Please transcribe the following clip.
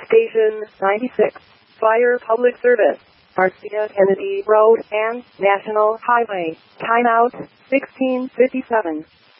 Station 96. Fire Public Service. Marcia Kennedy Road and National Highway. Timeout 1657.